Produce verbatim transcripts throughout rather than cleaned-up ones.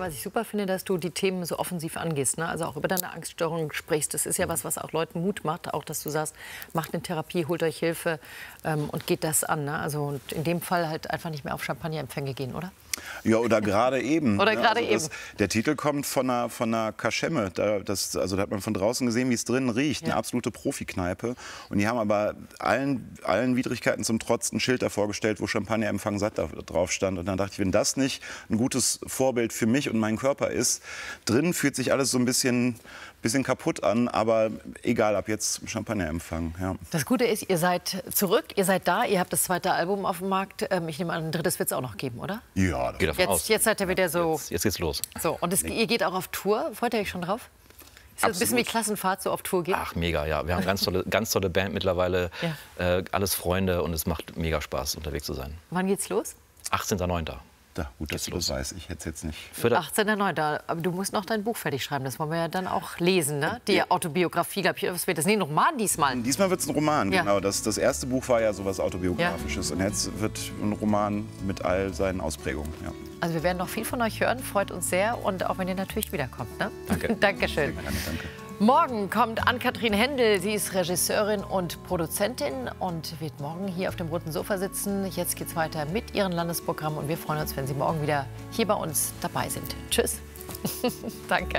was ich super finde, dass du die Themen so offensiv angehst, ne? Also auch über deine Angststörung sprichst. Das ist ja was, was auch Leuten Mut macht. Auch, dass du sagst, macht eine Therapie, holt euch Hilfe ähm, und geht das an. Ne? Also und in dem Fall halt einfach nicht mehr auf Champagnerempfänge gehen, oder? Ja, oder gerade eben. Oder gerade also das, eben. Der Titel kommt von einer, von einer Kaschemme. Da, das, also da hat man von draußen gesehen, wie es drinnen riecht. Ja. Eine absolute Profikneipe. Und die haben aber allen, allen Widrigkeiten zum Trotz ein Schild davor gestellt, wo Champagnerempfang satt da, drauf stand. Und dann dachte ich, wenn das nicht ein gutes Vorbild für mich und meinen Körper ist, drinnen fühlt sich alles so ein bisschen, bisschen kaputt an. Aber egal, ab jetzt Champagnerempfang. Ja. Das Gute ist, ihr seid zurück, ihr seid da, ihr habt das zweite Album auf dem Markt. Ähm, ich nehme an, ein drittes wird es auch noch geben, oder? Ja. Geht davon Jetzt, aus. jetzt seid ihr wieder so. Jetzt, jetzt geht's los. So, und es, ihr geht auch auf Tour. Freut ihr euch schon drauf? Ist das ein bisschen wie Klassenfahrt, so auf Tour geht? Ach, mega, ja. Wir haben eine ganz tolle, ganz tolle Band mittlerweile. Ja. Äh, alles Freunde und es macht mega Spaß, unterwegs zu sein. Wann geht's los? achtzehnter neunter Da, gut, dass du das weißt. Ich hätte es jetzt nicht. achtzehnter neunter Aber du musst noch dein Buch fertig schreiben. Das wollen wir ja dann auch lesen, ne? Die ja. Autobiografie, glaube ich. Was wird das? Nee, ein Roman diesmal. Diesmal wird es ein Roman, ja. genau. Das, das erste Buch war ja sowas Autobiografisches. Ja. Und jetzt wird ein Roman mit all seinen Ausprägungen. Ja. Also wir werden noch viel von euch hören. Freut uns sehr. Und auch wenn ihr natürlich wiederkommt. Ne? Danke. Dankeschön. Sehr gerne, danke. Morgen kommt Ann-Kathrin Händel. Sie ist Regisseurin und Produzentin und wird morgen hier auf dem roten Sofa sitzen. Jetzt geht's weiter mit ihrem Landesprogramm und wir freuen uns, wenn Sie morgen wieder hier bei uns dabei sind. Tschüss. Danke.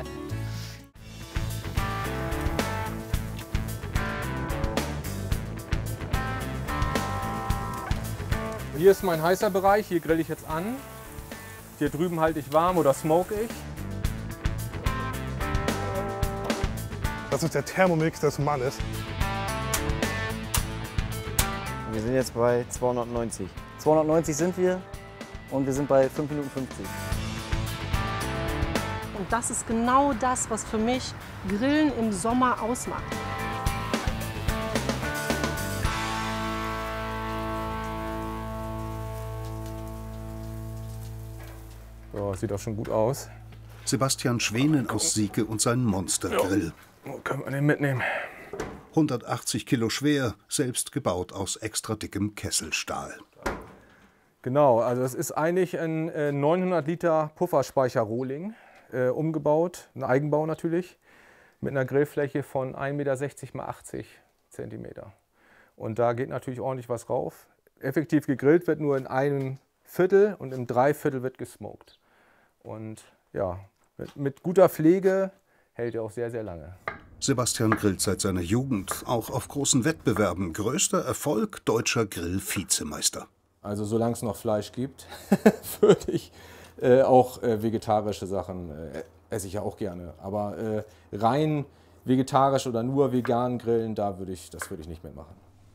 Hier ist mein heißer Bereich. Hier grill ich jetzt an. Hier drüben halte ich warm oder smoke ich. Das ist der Thermomix des Mannes. Wir sind jetzt bei zweihundertneunzig. zweihundertneunzig sind wir und wir sind bei fünf Minuten fünfzig. Und das ist genau das, was für mich Grillen im Sommer ausmacht. So, sieht auch schon gut aus. Sebastian Schwenen aus Sieke und sein Monstergrill. Wo können wir den mitnehmen? hundertachtzig Kilo schwer, selbst gebaut aus extra dickem Kesselstahl. Genau, also es ist eigentlich ein äh, neunhundert Liter Pufferspeicher-Rohling, äh, umgebaut, ein Eigenbau natürlich, mit einer Grillfläche von ein Meter sechzig mal achtzig Zentimeter. Und da geht natürlich ordentlich was rauf. Effektiv gegrillt wird nur in einem Viertel und im Dreiviertel wird gesmoked. Und ja, mit, mit guter Pflege hält er auch sehr, sehr lange. Sebastian grillt seit seiner Jugend, auch auf großen Wettbewerben. Größter Erfolg, deutscher Grill-Vizemeister. Also solange es noch Fleisch gibt, würde ich äh, auch äh, vegetarische Sachen, äh, esse ich ja auch gerne. Aber äh, rein vegetarisch oder nur vegan grillen, da würde ich, das würde ich nicht mitmachen.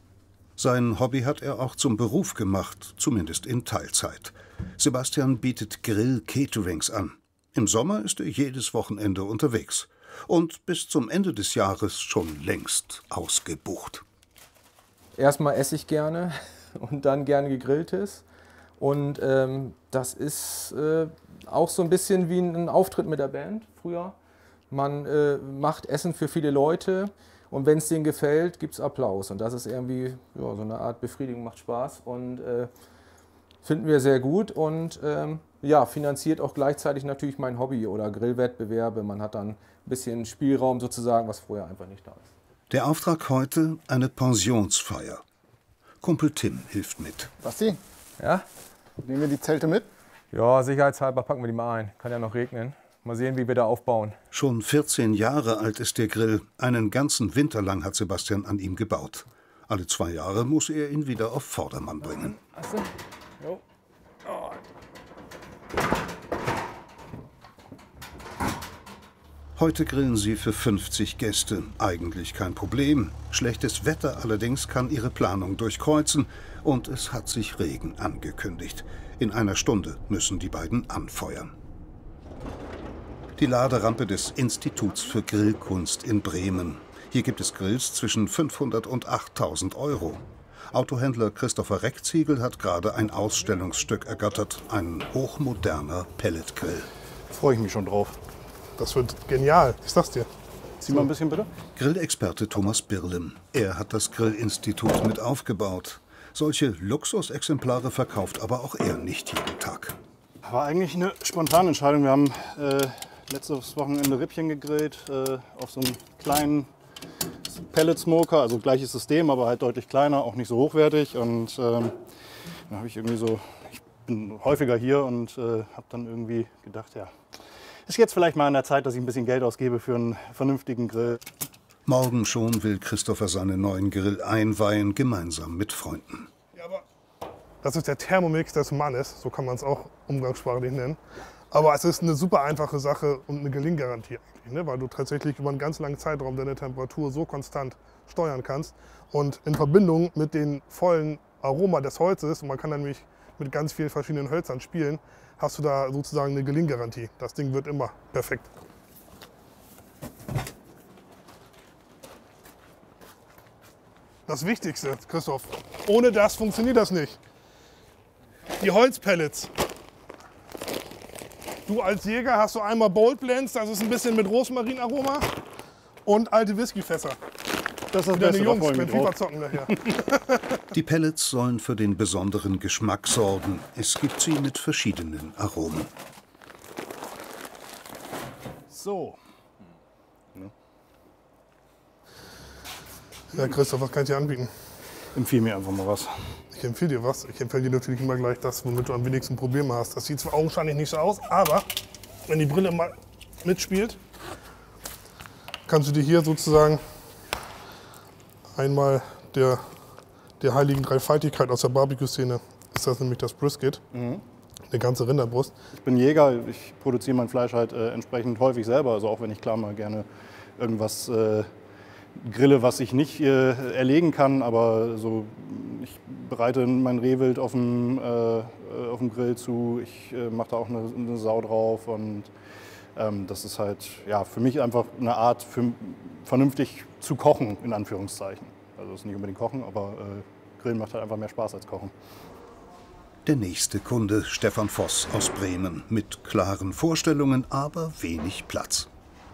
Sein Hobby hat er auch zum Beruf gemacht, zumindest in Teilzeit. Sebastian bietet Grill-Caterings an. Im Sommer ist er jedes Wochenende unterwegs. Und bis zum Ende des Jahres schon längst ausgebucht. Erstmal esse ich gerne und dann gerne gegrilltes. Und ähm, das ist äh, auch so ein bisschen wie ein Auftritt mit der Band früher. Man äh, macht Essen für viele Leute und wenn es denen gefällt, gibt es Applaus. Und das ist irgendwie ja, so eine Art Befriedigung, macht Spaß und äh, finden wir sehr gut. Und ähm, ja, finanziert auch gleichzeitig natürlich mein Hobby oder Grillwettbewerbe. Man hat dann ein bisschen Spielraum sozusagen, was vorher einfach nicht da ist. Der Auftrag heute eine Pensionsfeier. Kumpel Tim hilft mit. Basti, Ja? nehmen wir die Zelte mit? Ja, sicherheitshalber packen wir die mal ein. Kann ja noch regnen. Mal sehen, wie wir da aufbauen. Schon vierzehn Jahre alt ist der Grill. Einen ganzen Winter lang hat Sebastian an ihm gebaut. Alle zwei Jahre muss er ihn wieder auf Vordermann bringen. Achso. Jo. Oh. Heute grillen sie für fünfzig Gäste. Eigentlich kein Problem. Schlechtes Wetter allerdings kann ihre Planung durchkreuzen. Und es hat sich Regen angekündigt. In einer Stunde müssen die beiden anfeuern. Die Laderampe des Instituts für Grillkunst in Bremen. Hier gibt es Grills zwischen fünfhundert und achttausend Euro. Autohändler Christopher Reckziegel hat gerade ein Ausstellungsstück ergattert. Ein hochmoderner Pelletgrill. Freue ich mich schon drauf. Das wird genial, ich sag's dir. Zieh mal ein bisschen bitte. Grillexperte Thomas Birlem. Er hat das Grillinstitut mit aufgebaut. Solche Luxusexemplare verkauft aber auch er nicht jeden Tag. War eigentlich eine spontane Entscheidung. Wir haben äh, letztes Wochenende Rippchen gegrillt äh, auf so einem kleinen Pellet-Smoker, also gleiches System, aber halt deutlich kleiner, auch nicht so hochwertig. Und ähm, dann habe ich irgendwie so, ich bin häufiger hier und äh, habe dann irgendwie gedacht, ja, ist jetzt vielleicht mal an der Zeit, dass ich ein bisschen Geld ausgebe für einen vernünftigen Grill. Morgen schon will Christopher seinen neuen Grill einweihen, gemeinsam mit Freunden. Ja, aber das ist der Thermomix des Mannes, so kann man es auch umgangssprachlich nennen. Aber es ist eine super einfache Sache und eine Gelinggarantie eigentlich, ne? Weil du tatsächlich über einen ganz langen Zeitraum deine Temperatur so konstant steuern kannst. Und in Verbindung mit dem vollen Aroma des Holzes, und man kann dann nämlich mit ganz vielen verschiedenen Hölzern spielen, hast du da sozusagen eine Gelinggarantie. Das Ding wird immer perfekt. Das Wichtigste, Christoph, ohne das funktioniert das nicht. Die Holzpellets. Du als Jäger hast du einmal Bold Blends, das ist ein bisschen mit Rosmarinaroma, und alte Whiskyfässer. Das ist deine Jungs, wenn FIFA zocken daher. Die Pellets sollen für den besonderen Geschmack sorgen. Es gibt sie mit verschiedenen Aromen. So. Ja, Christoph, was kann ich dir anbieten? Empfehl mir einfach mal was. Ich empfehle dir was. Ich empfehle dir natürlich immer gleich das, womit du am wenigsten Probleme hast. Das sieht zwar augenscheinlich nicht so aus, aber wenn die Brille mal mitspielt, kannst du dir hier sozusagen einmal der, der heiligen Dreifaltigkeit aus der Barbecue-Szene, ist das nämlich das Brisket, mhm. eine ganze Rinderbrust. Ich bin Jäger, ich produziere mein Fleisch halt äh, entsprechend häufig selber, also auch wenn ich klar mal gerne irgendwas äh, grille, was ich nicht äh, erlegen kann, aber so, ich bereite mein Rehwild auf dem, äh, auf dem Grill zu, ich äh, mache da auch eine, eine Sau drauf und ähm, das ist halt ja, für mich einfach eine Art, für, vernünftig zu kochen, in Anführungszeichen. Also es ist nicht unbedingt Kochen, aber äh, Grillen macht halt einfach mehr Spaß als Kochen. Der nächste Kunde, Stefan Voss aus Bremen, mit klaren Vorstellungen, aber wenig Platz.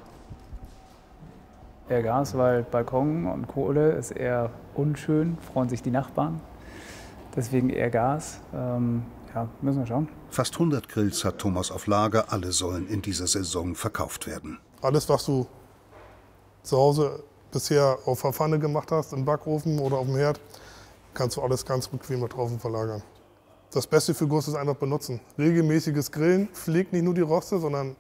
Eher Gas, weil Balkon und Kohle ist eher unschön, freuen sich die Nachbarn. Deswegen eher Gas. Ähm, ja, müssen wir schauen. Fast hundert Grills hat Thomas auf Lager, alle sollen in dieser Saison verkauft werden. Alles, was du zu Hause bisher auf der Pfanne gemacht hast, im Backofen oder auf dem Herd, kannst du alles ganz bequem da draußen verlagern. Das Beste für Guss ist einfach benutzen. Regelmäßiges Grillen pflegt nicht nur die Roste, sondern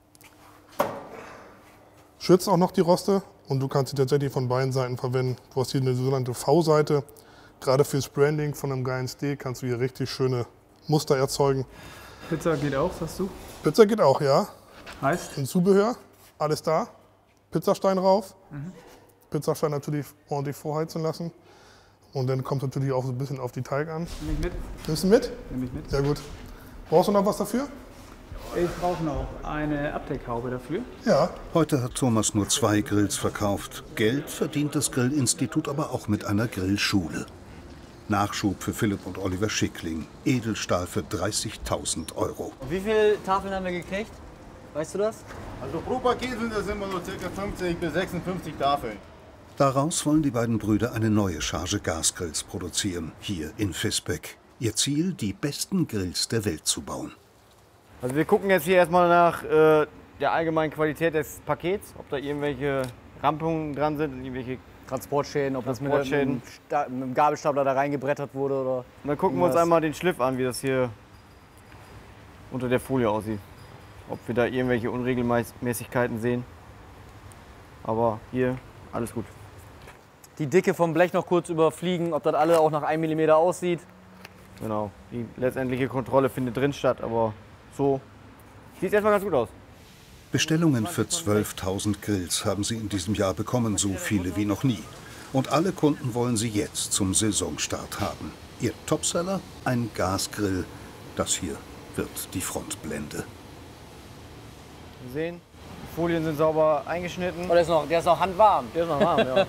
schützt auch noch die Roste. Und du kannst sie tatsächlich von beiden Seiten verwenden. Du hast hier eine sogenannte V-Seite. Gerade fürs Branding von einem geilen Steak kannst du hier richtig schöne Muster erzeugen. Pizza geht auch, sagst du? Pizza geht auch, ja. Heißt? Ein Zubehör, alles da. Pizzastein rauf. Mhm. Pizzastein natürlich ordentlich vorheizen lassen. Und dann kommt es natürlich auch so ein bisschen auf die Teig an. Nimm ich mit? Nimmst du mit? Nimm ich mit. Sehr gut. Brauchst du noch was dafür? Ich brauche noch eine Abdeckhaube dafür. Ja. Heute hat Thomas nur zwei Grills verkauft. Geld verdient das Grillinstitut aber auch mit einer Grillschule. Nachschub für Philipp und Oliver Schickling. Edelstahl für dreißigtausend Euro. Wie viele Tafeln haben wir gekriegt? Weißt du das? Also pro Paket sind das immer nur ca. fünfzig bis sechsundfünfzig Tafeln. Daraus wollen die beiden Brüder eine neue Charge Gasgrills produzieren, hier in Visbeck. Ihr Ziel, die besten Grills der Welt zu bauen. Also wir gucken jetzt hier erstmal nach äh, der allgemeinen Qualität des Pakets, ob da irgendwelche Rampungen dran sind, irgendwelche Transportschäden, ob Transportschäden. das mit, mit dem Gabelstapler da reingebrettert wurde oder. Und dann gucken wir uns einmal den Schliff an, wie das hier unter der Folie aussieht. Ob wir da irgendwelche Unregelmäßigkeiten sehen. Aber hier alles gut. Die Dicke vom Blech noch kurz überfliegen, ob das alle auch nach einem Millimeter aussieht. Genau, die letztendliche Kontrolle findet drin statt, aber so sieht erstmal ganz gut aus. Bestellungen für zwölftausend Grills haben sie in diesem Jahr bekommen, so viele wie noch nie. Und alle Kunden wollen sie jetzt zum Saisonstart haben. Ihr Topseller? Ein Gasgrill. Das hier wird die Frontblende. Sie sehen, die Folien sind sauber eingeschnitten. Oh, der ist noch, der ist noch handwarm. Der ist noch warm, ja.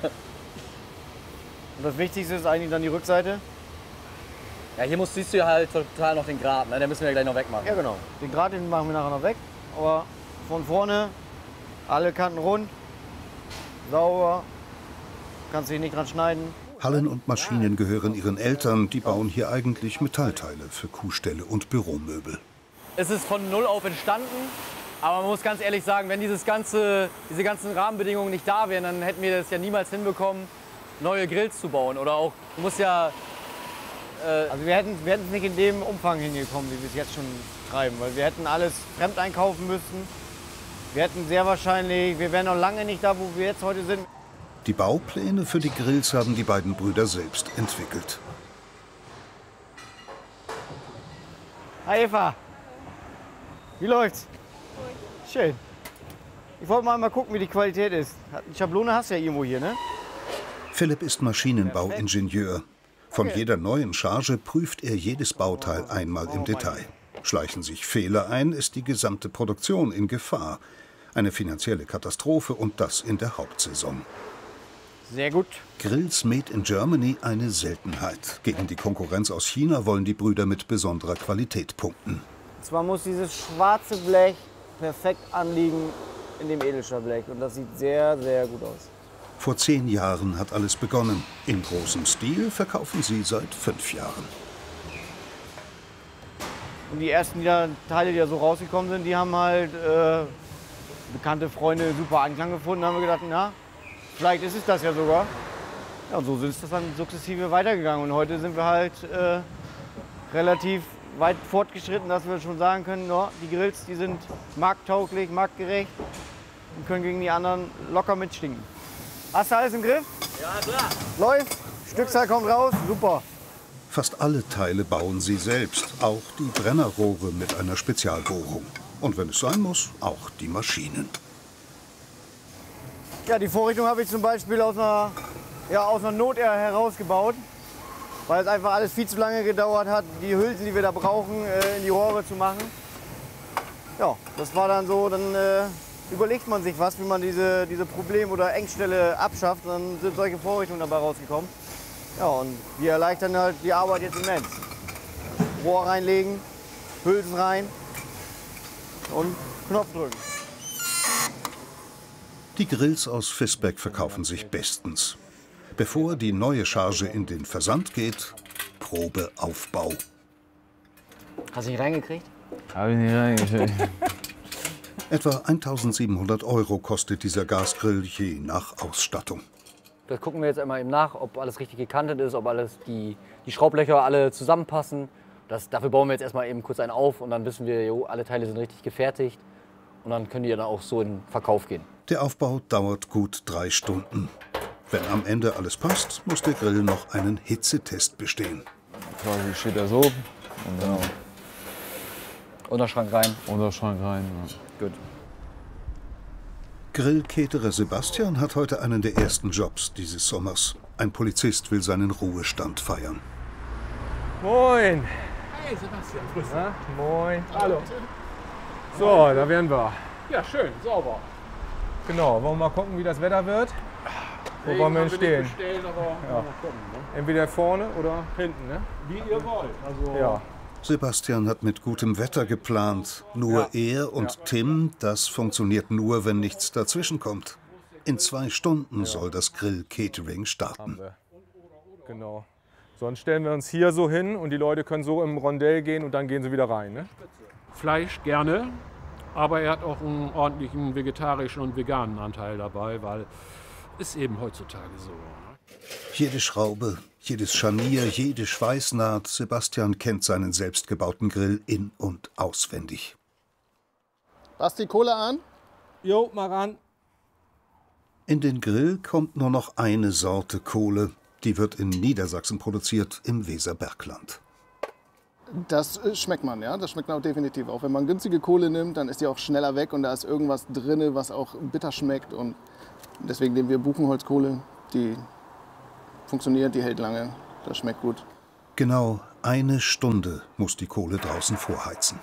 Und das Wichtigste ist eigentlich dann die Rückseite. Ja, hier musst, siehst du ja halt total noch den Grat, ne? Den müssen wir ja gleich noch wegmachen. Ja, genau. Den Grat, den machen wir nachher noch weg. Aber von vorne alle Kanten rund, sauber, kannst du hier nicht dran schneiden. Hallen und Maschinen gehören ihren Eltern, die bauen hier eigentlich Metallteile für Kuhställe und Büromöbel. ist es von null auf entstanden. Aber man muss ganz ehrlich sagen, wenn dieses ganze, diese ganzen Rahmenbedingungen nicht da wären, dann hätten wir das ja niemals hinbekommen, neue Grills zu bauen. Oder auch, du musst ja... Äh also wir hätten wir hätten es nicht in dem Umfang hingekommen, wie wir es jetzt schon treiben. Weil wir hätten alles fremd einkaufen müssen. Wir hätten sehr wahrscheinlich, wir wären noch lange nicht da, wo wir jetzt heute sind. Die Baupläne für die Grills haben die beiden Brüder selbst entwickelt. Hi Eva, wie läuft's? Schön. Ich wollte mal, mal gucken, wie die Qualität ist. Die Schablone hast du ja irgendwo hier, ne? Philipp ist Maschinenbauingenieur. Von jeder neuen Charge prüft er jedes Bauteil einmal im Detail. Schleichen sich Fehler ein, ist die gesamte Produktion in Gefahr. Eine finanzielle Katastrophe und das in der Hauptsaison. Sehr gut. Grills made in Germany eine Seltenheit. Gegen die Konkurrenz aus China wollen die Brüder mit besonderer Qualität punkten. Und zwar muss dieses schwarze Blech perfekt anliegen in dem Edelstahlblech. Und das sieht sehr, sehr gut aus. Vor zehn Jahren hat alles begonnen. In großem Stil verkaufen sie seit fünf Jahren. Und die ersten die da, Teile, die da so rausgekommen sind, die haben halt äh, bekannte Freunde super Anklang gefunden. Da haben wir gedacht, na, vielleicht ist es das ja sogar. Ja, und so ist das dann sukzessive weitergegangen. Und heute sind wir halt äh, relativ weit fortgeschritten, dass wir schon sagen können, no, die Grills, die sind markttauglich, marktgerecht und können gegen die anderen locker mitstinken. Hast du alles im Griff? Ja, klar. Läuft, Stückzahl kommt raus, super. Fast alle Teile bauen sie selbst, auch die Brennerrohre mit einer Spezialbohrung. Und wenn es sein muss, auch die Maschinen. Ja, die Vorrichtung habe ich zum Beispiel aus einer, ja, aus einer Not herausgebaut, weil es einfach alles viel zu lange gedauert hat, die Hülsen, die wir da brauchen, äh, in die Rohre zu machen. Ja, das war dann so, dann äh, überlegt man sich was, wie man diese, diese Problem- oder Engstelle abschafft. Dann sind solche Vorrichtungen dabei rausgekommen. Ja, und wir erleichtern halt die Arbeit jetzt immens. Rohr reinlegen, Hülsen rein und Knopf drücken. Die Grills aus Visbeck verkaufen sich bestens. Bevor die neue Charge in den Versand geht, Probeaufbau. Hast du nicht reingekriegt? Hab ich nicht reingekriegt. Etwa eintausendsiebenhundert Euro kostet dieser Gasgrill je nach Ausstattung. Das gucken wir jetzt einmal eben nach, ob alles richtig gekantet ist, ob alles die, die Schraublöcher alle zusammenpassen. Das, dafür bauen wir jetzt erstmal eben kurz einen auf und dann wissen wir, jo, alle Teile sind richtig gefertigt. Und dann können die dann auch so in den Verkauf gehen. Der Aufbau dauert gut drei Stunden. Wenn am Ende alles passt, muss der Grill noch einen Hitzetest bestehen. Quasi steht er so und dann Unterschrank rein. Unterschrank rein. Ja. Gut. Grillcaterer Sebastian hat heute einen der ersten Jobs dieses Sommers. Ein Polizist will seinen Ruhestand feiern. Moin. Hey Sebastian, grüß dich. Na, moin. Hallo. So, da wären wir. Ja, schön, sauber. Genau, wollen wir mal gucken, wie das Wetter wird? Wo Regen wollen wir denn haben stehen? nicht bestellen, aber Ja. mal gucken, ne? Entweder vorne oder hinten, ne? Wie ihr wollt. Also Ja. Sebastian hat mit gutem Wetter geplant. Nur Ja. er und Ja. Tim, das funktioniert nur, wenn nichts dazwischenkommt. In zwei Stunden soll das Grill-Catering starten. Genau. Sonst stellen wir uns hier so hin und die Leute können so im Rondell gehen und dann gehen sie wieder rein, ne? Fleisch gerne, aber er hat auch einen ordentlichen vegetarischen und veganen Anteil dabei, weil ist eben heutzutage so. Jede Schraube, jedes Scharnier, jede Schweißnaht. Sebastian kennt seinen selbstgebauten Grill in- und auswendig. Basti, Kohle an? Jo, mal ran. In den Grill kommt nur noch eine Sorte Kohle. Die wird in Niedersachsen produziert, im Weserbergland. Das äh, schmeckt man, ja. Das schmeckt man auch definitiv. Auch wenn man günstige Kohle nimmt, dann ist die auch schneller weg und da ist irgendwas drin, was auch bitter schmeckt. Und deswegen nehmen wir Buchenholzkohle. Die funktioniert, die hält lange, das schmeckt gut. Genau eine Stunde muss die Kohle draußen vorheizen.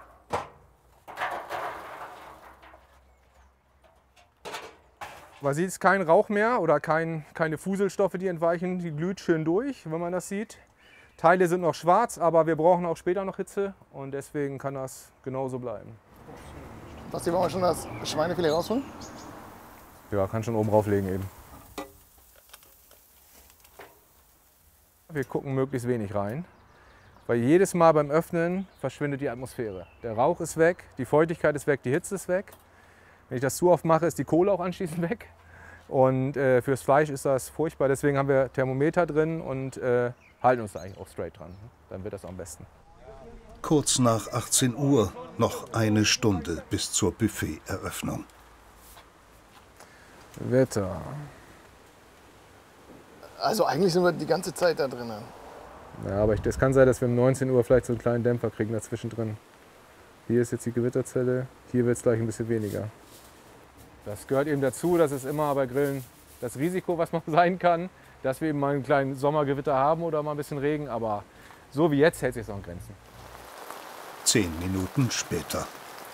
Man sieht es kein Rauch mehr oder kein, keine Fuselstoffe, die entweichen. Die glüht schön durch, wenn man das sieht. Teile sind noch schwarz, aber wir brauchen auch später noch Hitze und deswegen kann das genauso bleiben. Basti, wollen wir schon das Schweinefilet rausholen? Ja, kann schon oben drauflegen eben. Wir gucken möglichst wenig rein, Weil jedes Mal beim Öffnen verschwindet die Atmosphäre. Der Rauch ist weg, die Feuchtigkeit ist weg, die Hitze ist weg. Wenn ich das zu oft mache, ist die Kohle auch anschließend weg. Und äh, fürs Fleisch ist das furchtbar. Deswegen haben wir Thermometer drin und äh, halten uns da eigentlich auch straight dran. Dann wird das am besten. Kurz nach achtzehn Uhr, noch eine Stunde bis zur Buffet-Eröffnung. Wetter. Also eigentlich sind wir die ganze Zeit da drin. Ja, aber es kann sein, dass wir um neunzehn Uhr vielleicht so einen kleinen Dämpfer kriegen dazwischen drin. Hier ist jetzt die Gewitterzelle, hier wird es gleich ein bisschen weniger. Das gehört eben dazu, das ist immer bei Grillen das Risiko, was man sein kann, dass wir eben mal einen kleinen Sommergewitter haben oder mal ein bisschen Regen, aber so wie jetzt hält sich es auch in Grenzen. Zehn Minuten später.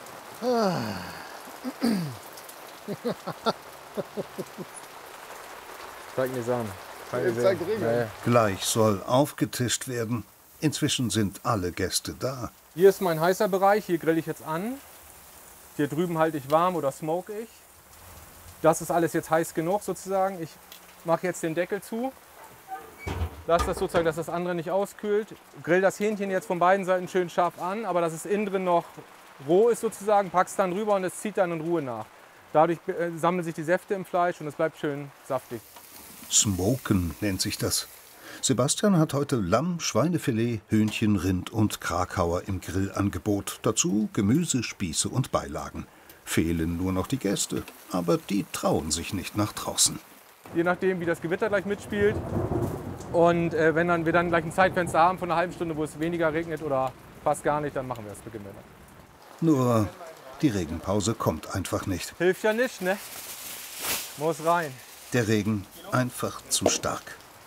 Zeig mir an. Nee. Gleich soll aufgetischt werden. Inzwischen sind alle Gäste da. Hier ist mein heißer Bereich, hier grill ich jetzt an. Hier drüben halte ich warm oder smoke ich. Das ist alles jetzt heiß genug sozusagen. Ich mache jetzt den Deckel zu. Lass das sozusagen, dass das andere nicht auskühlt. Grill das Hähnchen jetzt von beiden Seiten schön scharf an, aber dass es innen drin noch roh ist sozusagen, pack's dann rüber und es zieht dann in Ruhe nach. Dadurch äh, sammeln sich die Säfte im Fleisch und es bleibt schön saftig. Smoken nennt sich das. Sebastian hat heute Lamm, Schweinefilet, Hühnchen, Rind und Krakauer im Grillangebot. Dazu Gemüse, Spieße und Beilagen. Fehlen nur noch die Gäste, aber die trauen sich nicht nach draußen. Je nachdem, wie das Gewitter gleich mitspielt. Und äh, wenn dann, wir dann gleich ein Zeitfenster haben von einer halben Stunde, wo es weniger regnet oder fast gar nicht, dann machen wir das, beginnen wir dann. Nur die Regenpause kommt einfach nicht. Hilft ja nicht, ne? Muss rein. Der Regen einfach zu stark.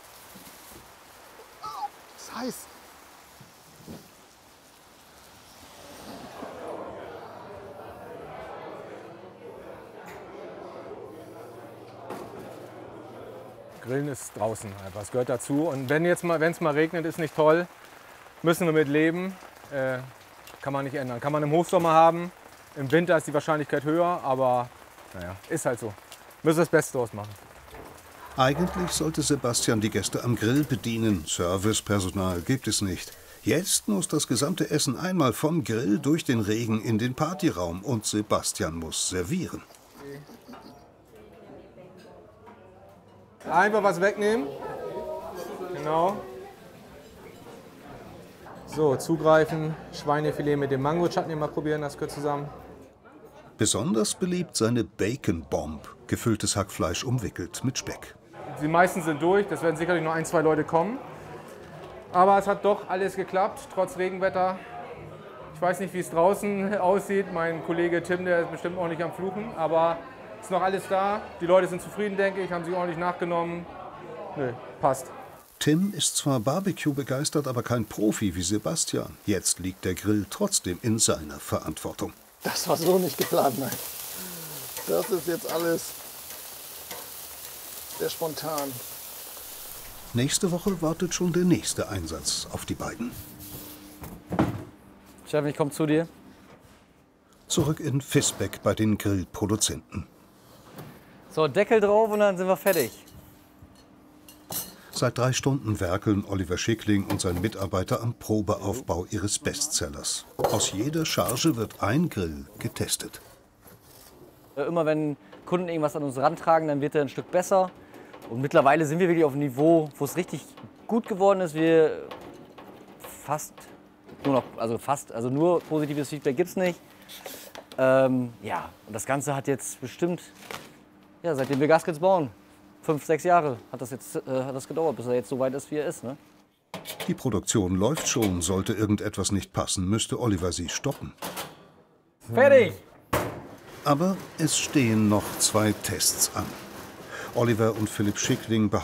Das ist heiß. Grillen ist draußen einfach, es gehört dazu. Und wenn jetzt mal, wenn es mal regnet, ist nicht toll. Müssen wir mit leben. Äh, kann man nicht ändern. Kann man im Hochsommer haben. Im Winter ist die Wahrscheinlichkeit höher, aber naja, ist halt so. Müssen das Beste draus machen. Eigentlich sollte Sebastian die Gäste am Grill bedienen. Servicepersonal gibt es nicht. Jetzt muss das gesamte Essen einmal vom Grill durch den Regen in den Partyraum und Sebastian muss servieren. Einfach was wegnehmen. Genau. So, zugreifen. Schweinefilet mit dem Mango-Chutney mal probieren, das gehört zusammen. Besonders beliebt seine Bacon Bomb, gefülltes Hackfleisch umwickelt mit Speck. Die meisten sind durch, das werden sicherlich nur ein, zwei Leute kommen. Aber es hat doch alles geklappt, trotz Regenwetter. Ich weiß nicht, wie es draußen aussieht. Mein Kollege Tim, der ist bestimmt auch nicht am Fluchen. Aber ist noch alles da. Die Leute sind zufrieden, denke ich, haben sich ordentlich nachgenommen. Nö, passt. Tim ist zwar Barbecue begeistert, aber kein Profi wie Sebastian. Jetzt liegt der Grill trotzdem in seiner Verantwortung. Das war so nicht geplant, nein. Das ist jetzt alles sehr spontan. Nächste Woche wartet schon der nächste Einsatz auf die beiden. Chef, ich komme zu dir. Zurück in Visbeck bei den Grillproduzenten. So, Deckel drauf und dann sind wir fertig. Seit drei Stunden werkeln Oliver Schickling und sein Mitarbeiter am Probeaufbau ihres Bestsellers. Aus jeder Charge wird ein Grill getestet. Immer wenn Kunden irgendwas an uns rantragen, dann wird er ein Stück besser. Und mittlerweile sind wir wirklich auf einem Niveau, wo es richtig gut geworden ist. Wir fast nur noch, also fast, also nur positives Feedback gibt es nicht. Ähm, ja, und das Ganze hat jetzt bestimmt, ja, seitdem wir Gaskets bauen, fünf, sechs Jahre hat das jetzt äh, hat das gedauert, bis er jetzt so weit ist, wie er ist. Ne? Die Produktion läuft schon. Sollte irgendetwas nicht passen, müsste Oliver sie stoppen. Fertig! Aber es stehen noch zwei Tests an. Oliver und Philipp Schickling behaupten,